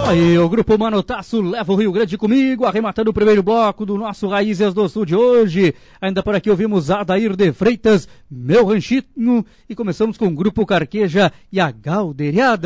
Aí, o Grupo Manotaço leva o Rio Grande comigo, arrematando o primeiro bloco do nosso Raízes do Sul de hoje. Ainda por aqui ouvimos Adair de Freitas, Meu Ranchinho, e começamos com o Grupo Carqueja e a Galderiada.